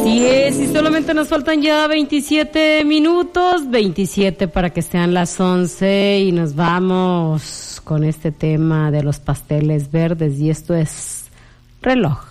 Así es, y solamente nos faltan ya 27 minutos, 27 para que sean las 11 y nos vamos con este tema de los pasteles verdes y esto es Reloj.